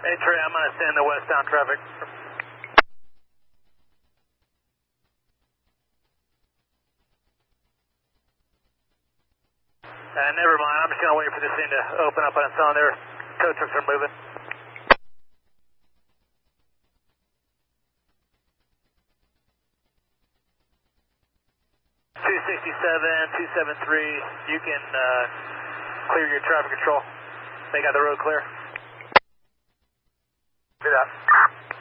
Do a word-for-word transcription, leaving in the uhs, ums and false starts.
Hey Trey, I'm going to send the westbound traffic. Uh, never mind, I'm just going to wait for this thing to open up on its own. Their tow trucks are moving. two sixty-seven, two seventy-three, you can uh, clear your traffic control. They got the road clear. Do that.